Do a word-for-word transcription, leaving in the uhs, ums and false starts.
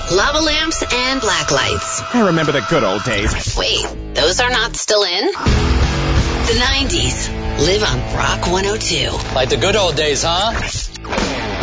lava lamps, and black lights. I remember the good old days. Wait, those are not still in? The nineties. Live on Rock one oh two. Like the good old days, huh?